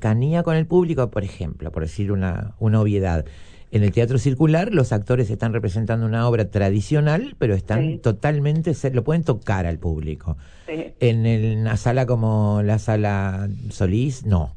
cercanía con el público. Por ejemplo, por decir una obviedad, en el Teatro Circular los actores están representando una obra tradicional, pero están totalmente, lo pueden tocar al público. En una sala como la Sala Solís, no.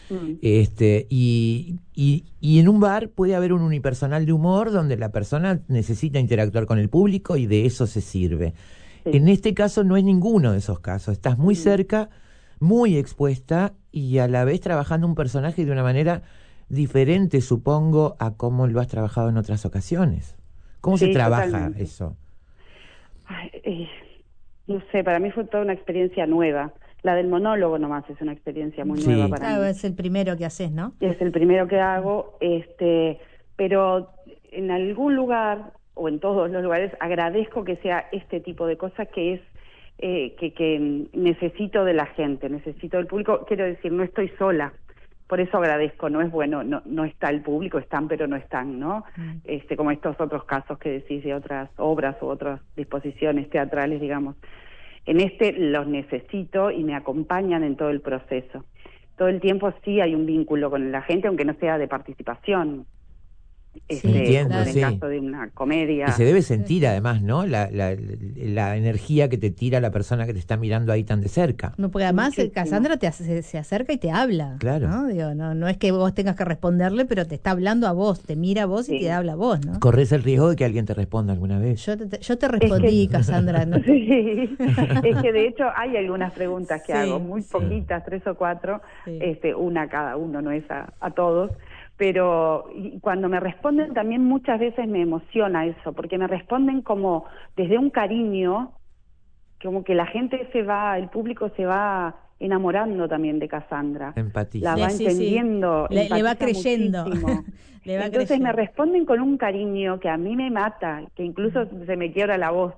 Y en un bar puede haber un unipersonal de humor donde la persona necesita interactuar con el público y de eso se sirve. En este caso no es ninguno de esos casos. Estás muy cerca, muy expuesta y a la vez trabajando un personaje de una manera diferente, supongo, a cómo lo has trabajado en otras ocasiones. ¿Cómo se trabaja totalmente eso? Ay, no sé, para mí fue toda una experiencia nueva. La del monólogo nomás es una experiencia muy nueva para mí. Es el primero que haces, ¿no? Es el primero que hago, pero en algún lugar, o en todos los lugares, agradezco que sea este tipo de cosas que es que necesito de la gente, necesito del público. Quiero decir, no estoy sola. Por eso agradezco, no es bueno, no está el público, están pero no están, ¿no? Como estos otros casos que decís de otras obras u otras disposiciones teatrales, digamos. En los necesito y me acompañan en todo el proceso. Todo el tiempo sí hay un vínculo con la gente, aunque no sea de participación. Entiendo, como en el caso de una comedia. Y se debe sentir además, ¿no? La energía que te tira la persona que te está mirando ahí tan de cerca. No, porque además Cassandra se acerca y te habla. Claro. ¿No? Digo, no es que vos tengas que responderle, pero te está hablando a vos, te mira a vos y te habla a vos, ¿no? ¿Corres el riesgo de que alguien te responda alguna vez? Yo te respondí, Cassandra, ¿no? Sí, es que de hecho hay algunas preguntas que hago, muy poquitas, 3 o 4, una a cada uno, no es a todos. Pero cuando me responden también muchas veces me emociona eso, porque me responden como desde un cariño, como que la gente el público se va enamorando también de Cassandra. Empatiza. La va entendiendo. Le va creyendo. Entonces me responden con un cariño que a mí me mata, que incluso se me quiebra la voz.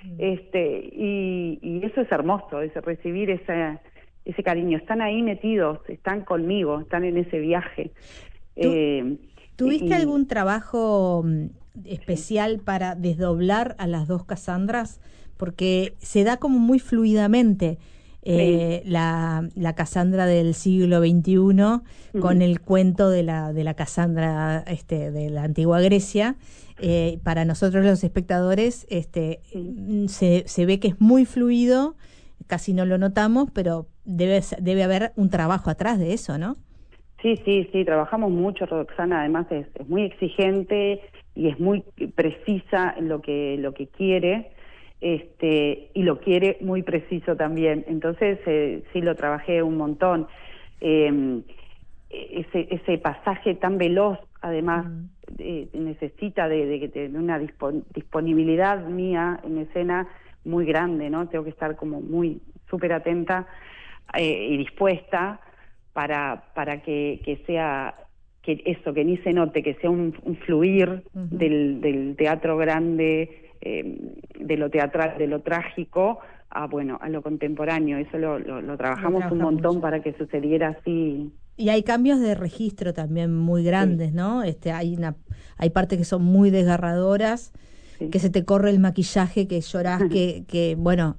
Y eso es hermoso, recibir ese cariño. Están ahí metidos, están conmigo, están en ese viaje. ¿Tuviste algún trabajo especial para desdoblar a las dos Cassandras? Porque se da como muy fluidamente la Cassandra del siglo XXI con el cuento de la Cassandra de la antigua Grecia. Para nosotros los espectadores se ve que es muy fluido, casi no lo notamos, pero debe haber un trabajo atrás de eso, ¿no? Sí, trabajamos mucho. Roxana además es muy exigente y es muy precisa en lo que quiere, y lo quiere muy preciso también. Entonces sí lo trabajé un montón. Ese pasaje tan veloz además necesita de una disponibilidad mía en escena muy grande, ¿no? Tengo que estar como muy súper atenta y dispuesta para que sea, que ni se note, que sea un fluir del teatro grande, de lo teatral, de lo trágico, a lo contemporáneo. Eso lo trabajamos un montón mucho para que sucediera así. Y hay cambios de registro también muy grandes, ¿no? Hay partes que son muy desgarradoras, que se te corre el maquillaje, que llorás, que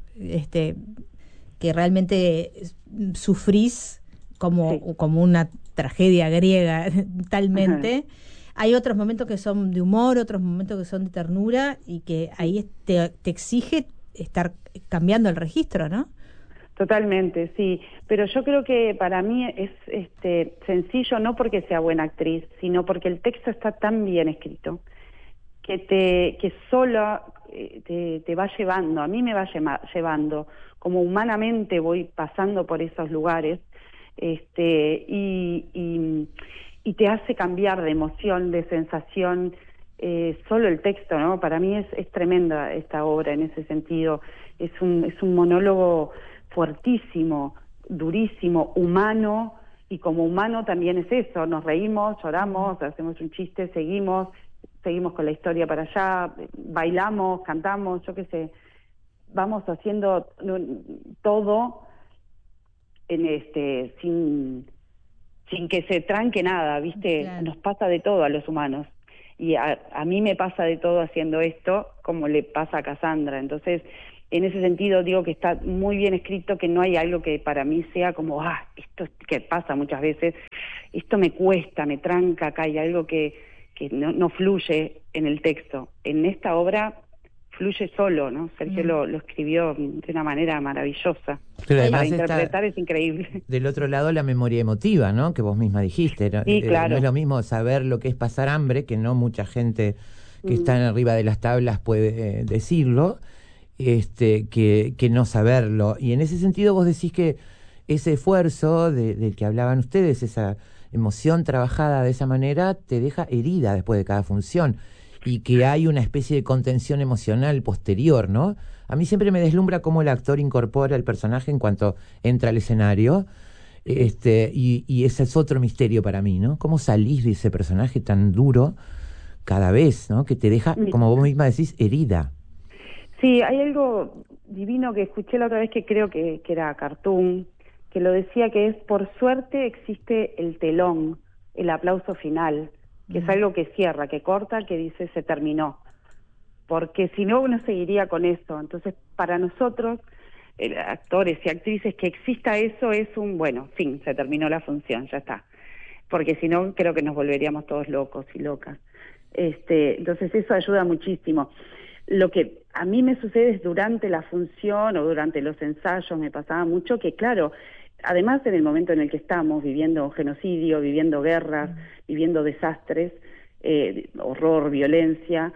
realmente sufrís como una tragedia griega, talmente. Hay otros momentos que son de humor, otros momentos que son de ternura, y que ahí te exige estar cambiando el registro, ¿no? Totalmente, sí. Pero yo creo que para mí es sencillo, no porque sea buena actriz, sino porque el texto está tan bien escrito que solo te va llevando, a mí me va llevando, como humanamente voy pasando por esos lugares, y te hace cambiar de emoción, de sensación, solo el texto, ¿no? Para mí es tremenda esta obra en ese sentido. Es un monólogo fuertísimo, durísimo, humano, y como humano también es eso, nos reímos, lloramos, hacemos un chiste, seguimos con la historia para allá, bailamos, cantamos, yo qué sé, vamos haciendo todo sin que se tranque nada, ¿viste? Claro. Nos pasa de todo a los humanos, y a mí me pasa de todo haciendo esto, como le pasa a Cassandra. Entonces, en ese sentido digo que está muy bien escrito, que no hay algo que para mí sea como, esto que pasa muchas veces, esto me cuesta, me tranca, acá hay algo que no fluye en el texto. En esta obra fluye solo, ¿no? Sergio lo escribió de una manera maravillosa. Pero Para además interpretar es increíble. Del otro lado, la memoria emotiva, ¿no? Que vos misma dijiste. Sí, claro. No es lo mismo saber lo que es pasar hambre, que no mucha gente que está arriba de las tablas puede decirlo, que no saberlo. Y en ese sentido vos decís que ese esfuerzo del que hablaban ustedes, esa emoción trabajada de esa manera, te deja herida después de cada función. Y que hay una especie de contención emocional posterior, ¿no? A mí siempre me deslumbra cómo el actor incorpora el personaje en cuanto entra al escenario, y ese es otro misterio para mí, ¿no? Cómo salís de ese personaje tan duro cada vez, ¿no? Que te deja, como vos misma decís, herida. Sí, hay algo divino que escuché la otra vez que creo que era Cartoon, que lo decía, que es: por suerte existe el telón, el aplauso final, que es algo que cierra, que corta, que dice se terminó, porque si no uno seguiría con eso. Entonces para nosotros, actores y actrices, que exista eso es un bueno, fin, se terminó la función, ya está, porque si no creo que nos volveríamos todos locos y locas. Entonces eso ayuda muchísimo. Lo que a mí me sucede es durante la función o durante los ensayos, me pasaba mucho que, claro, además en el momento en el que estamos viviendo genocidio, viviendo guerras, viviendo desastres, horror, violencia,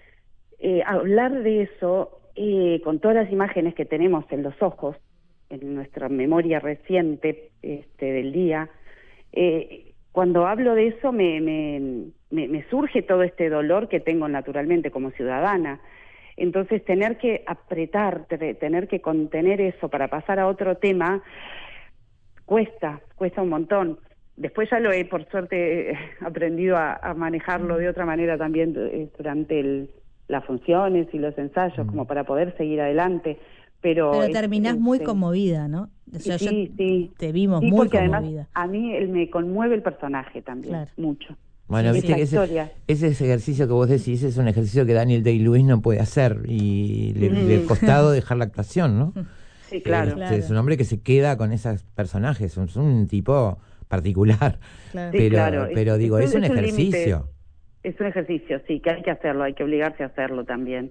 hablar de eso con todas las imágenes que tenemos en los ojos, en nuestra memoria reciente del día, cuando hablo de eso me surge todo este dolor que tengo naturalmente como ciudadana. Entonces tener que apretar, tener que contener eso para pasar a otro tema, cuesta un montón. Después ya lo he, por suerte, aprendido a manejarlo de otra manera también durante las funciones y los ensayos, como para poder seguir adelante. Pero terminás muy conmovida, ¿no? O sea, sí. Te vimos sí, muy porque conmovida. Además, a mí me conmueve el personaje también, claro, mucho. Bueno, viste que ese ejercicio que vos decís es un ejercicio que Daniel Day-Lewis no puede hacer, y le ha costado dejar la actuación, ¿no? Sí, claro. Es un hombre que se queda con esos personajes, es un tipo particular, claro. Pero, sí, claro. pero digo, es un ejercicio. Es un ejercicio, sí, que hay que hacerlo, hay que obligarse a hacerlo también.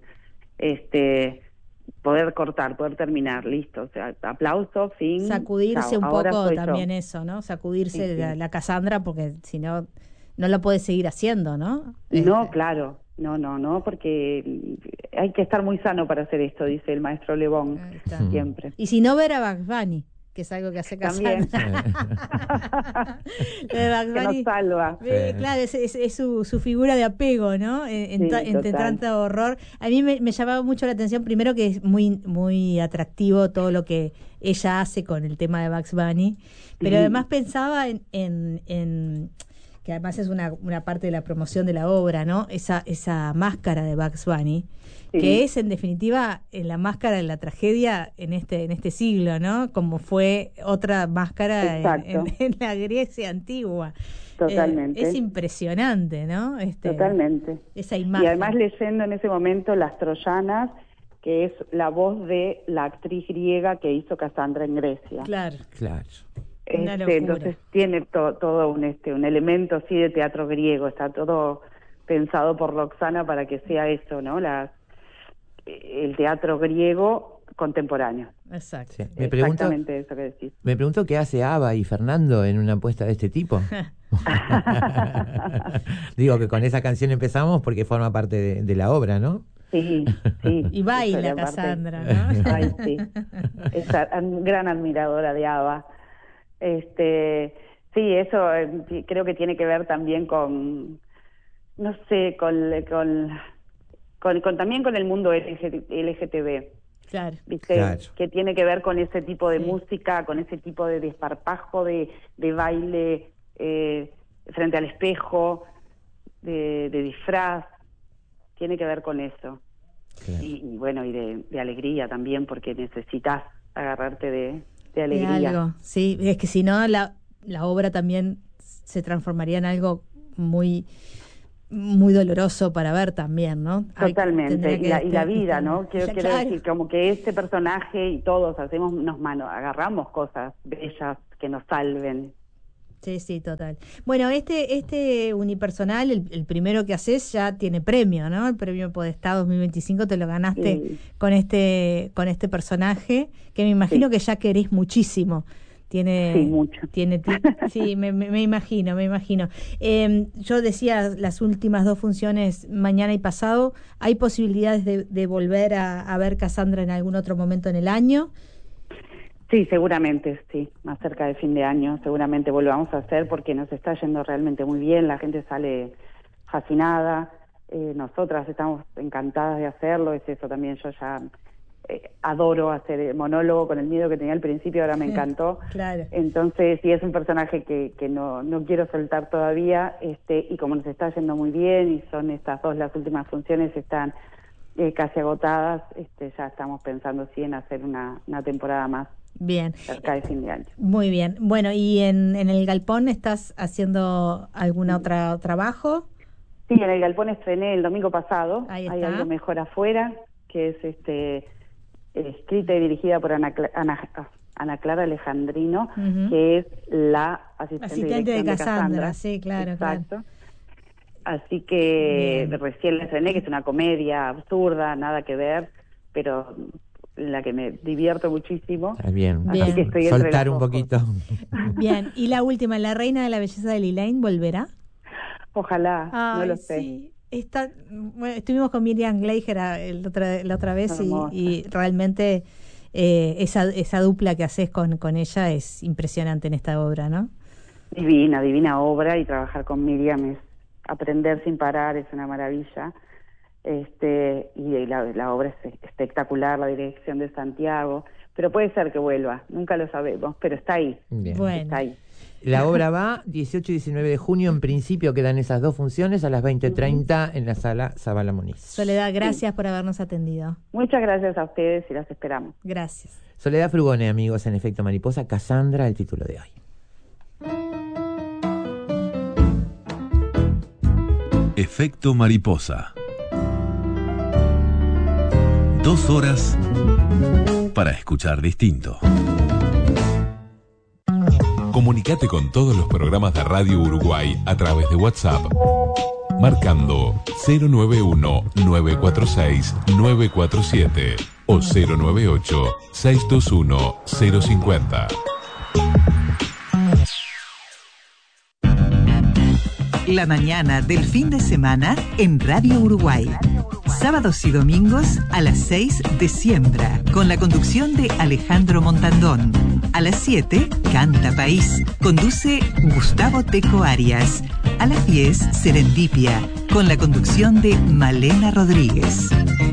Poder cortar, poder terminar, listo, o sea, aplauso, fin. Sacudirse chao, un ahora poco soy también yo. eso, ¿no? Sacudirse Sí. la Cassandra, porque si no, no lo puede seguir haciendo, ¿no? No, claro, no, porque hay que estar muy sano para hacer esto, dice el maestro Le Bon, siempre. Y si no, ver a Bugs Bunny, que es algo que hace Cassandra. Que nos salva. Claro, es su figura de apego, ¿no? Entre tanto horror. A mí me llamaba mucho la atención, primero, que es muy, muy atractivo todo lo que ella hace con el tema de Bugs Bunny, pero además pensaba en que además es una parte de la promoción de la obra, ¿no? Esa máscara de Bugs Bunny, que es en definitiva la máscara de la tragedia en este siglo, ¿no? Como fue otra máscara en la Grecia antigua. Totalmente. Es impresionante, ¿no? Totalmente. Esa imagen. Y además leyendo en ese momento Las Troyanas, que es la voz de la actriz griega que hizo Cassandra en Grecia. Claro. Entonces tiene todo un elemento así de teatro griego, está todo pensado por Roxana para que sea eso, ¿no? El teatro griego contemporáneo. Exacto. Sí. Exactamente eso que decís. Me pregunto qué hace Ava y Fernando en una apuesta de este tipo. Digo que con esa canción empezamos porque forma parte de la obra, ¿no? Sí. Y baila Cassandra, ¿no? Ay, sí. Es gran admiradora de Ava. Sí, eso creo que tiene que ver también con, no sé, también con el mundo LGTB. Claro. ¿Viste? Claro. Que tiene que ver con ese tipo de música, con ese tipo de desparpajo, de baile frente al espejo, de disfraz. Tiene que ver con eso. Claro. Y bueno, y de alegría también, porque necesitas agarrarte de alegría. De algo, sí, es que si no la obra también se transformaría en algo muy muy doloroso para ver también, ¿no? Totalmente, y la vida, ¿no? Quiero decir, como que este personaje y todos agarramos cosas bellas que nos salven. Sí, total. Bueno, este unipersonal, el primero que haces ya tiene premio, ¿no? El premio Podestá 2025 te lo ganaste con este personaje, que me imagino que ya querés muchísimo. Mucho. Sí, me imagino. Yo decía, las últimas 2 funciones, mañana y pasado, ¿hay posibilidades de volver a ver Cassandra en algún otro momento en el año? Sí, seguramente, sí. Más cerca de fin de año seguramente volvamos a hacer, porque nos está yendo realmente muy bien, la gente sale fascinada, nosotras estamos encantadas de hacerlo, es eso también, yo ya adoro hacer el monólogo, con el miedo que tenía al principio, ahora me encantó. Claro. Entonces, sí, es un personaje que no quiero soltar todavía, y como nos está yendo muy bien, y son estas 2 las últimas funciones, están casi agotadas, ya estamos pensando en hacer una temporada más. Bien. Cerca de fin de año. Muy bien. Bueno, ¿y en el Galpón estás haciendo algún otro trabajo? Sí, en el Galpón estrené el domingo pasado. Ahí está. Hay algo mejor afuera, que es escrita y dirigida por Ana Clara Alejandrino, que es la asistente de Cassandra. Sí, claro. Exacto. Claro. Así que recién la estrené, que es una comedia absurda, nada que ver, pero la que me divierto muchísimo. Bien. Así que estoy soltar un poquito. Bien, y la última, ¿La Reina de la Belleza de Lilane volverá? Ojalá, no lo sé. Sí. Estuvimos con Miriam Gleiger la otra vez y realmente esa dupla que haces con ella es impresionante en esta obra, ¿no? Divina obra, y trabajar con Miriam es aprender sin parar, es una maravilla. Y la obra es espectacular, la dirección de Santiago, pero puede ser que vuelva, nunca lo sabemos, pero está ahí. Bien. Bueno. Está ahí. La obra va 18 y 19 de junio, en principio quedan esas 2 funciones a las 20:30 en la sala Zabala Muniz. Soledad, gracias por habernos atendido. Muchas gracias a ustedes y las esperamos. Gracias. Soledad Frugone, amigos, en Efecto Mariposa, Cassandra, el título de hoy. Efecto Mariposa. 2 horas para escuchar distinto. Comunicate con todos los programas de Radio Uruguay a través de WhatsApp, marcando 091-946-947 o 098-621-050. La mañana del fin de semana en Radio Uruguay. Sábados y domingos a las 6 de Siembra, con la conducción de Alejandro Montandón. A las 7, Canta País. Conduce Gustavo Teco Arias. A las 10, Serendipia, con la conducción de Malena Rodríguez.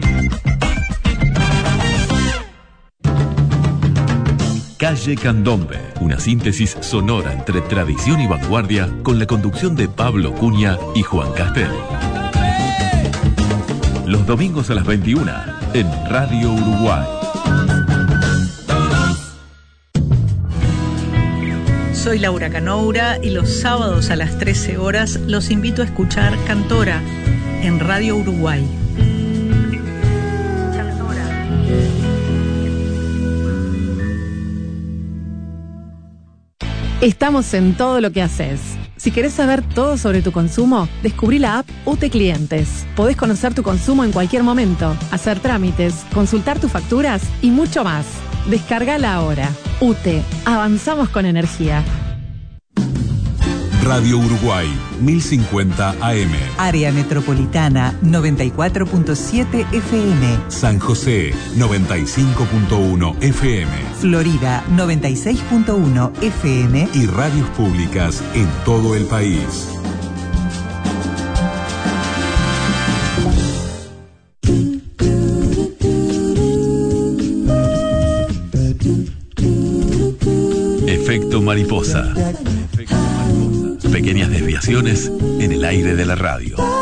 Calle Candombe, una síntesis sonora entre tradición y vanguardia, con la conducción de Pablo Cunha y Juan Castel. Los domingos a las 21 en Radio Uruguay. Soy Laura Canoura y los sábados a las 13 horas los invito a escuchar Cantora en Radio Uruguay. Estamos en todo lo que haces. Si querés saber todo sobre tu consumo, descubrí la app UTE Clientes. Podés conocer tu consumo en cualquier momento, hacer trámites, consultar tus facturas y mucho más. Descárgala ahora. UTE. Avanzamos con energía. Radio Uruguay, 1050 AM. Área Metropolitana, 94.7 FM. San José, 95.1 FM. Florida, 96.1 FM. Y radios públicas en todo el país. Efecto mariposa. Pequeñas desviaciones en el aire de la radio.